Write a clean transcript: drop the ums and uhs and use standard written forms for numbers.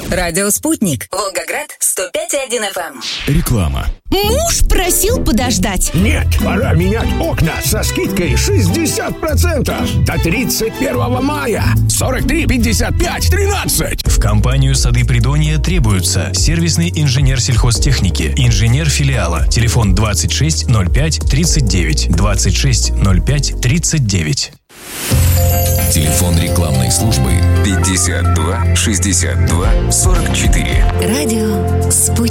Радио «Спутник». Волгоград, 105,1 FM. Реклама. Муж просил подождать. Нет, пора менять окна со скидкой 60% до 31 мая. 43, 55, 13. В компанию «Сады Придонья» требуются сервисный инженер сельхозтехники, инженер филиала. Телефон 26 05 39. 26 05 39. Телефон рекламной службы 52 62 44. Радио «Спутник».